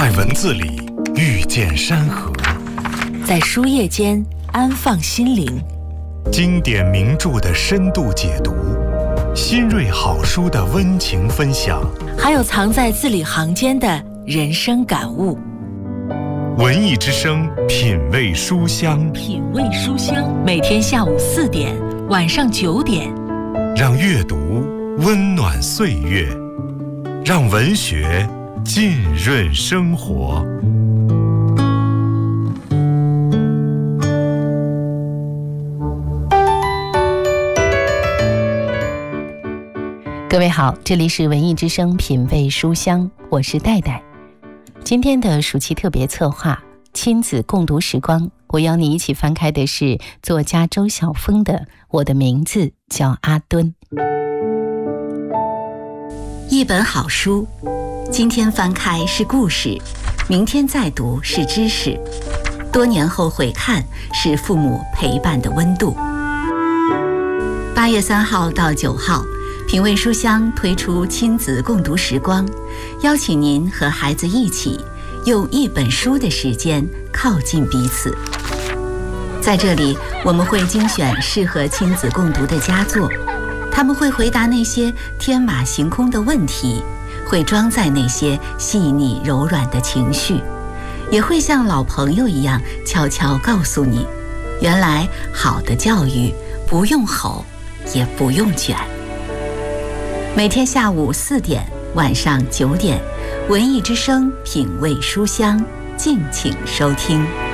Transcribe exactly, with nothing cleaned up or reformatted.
在文字里遇见山河， 在书页间安放心灵。 经典名著的深度解读，新锐好书的温情分享， 还有藏在字里行间的人生感悟。 文艺之声，品味书香， 品味书香，每天下午四点，晚上九点， 让阅读温暖岁月，让文学浸润生活。 各位好，这里是文艺之声品味书香，我是戴戴。今天的暑期特别策划亲子共读时光，我邀你一起翻开的是作家周晓峰的《我的名字叫阿敦》。 一本好书，今天翻开是故事，明天再读是知识，多年后回看是父母陪伴的温度。八月三号到九号，品味书香推出亲子共读时光，邀请您和孩子一起用一本书的时间靠近彼此。在这里，我们会精选适合亲子共读的佳作，他们会回答那些天马行空的问题，会装载那些细腻柔软的情绪，也会像老朋友一样悄悄告诉你，原来好的教育不用吼，也不用卷。每天下午四点，晚上九点，文艺之声品味书香，敬请收听。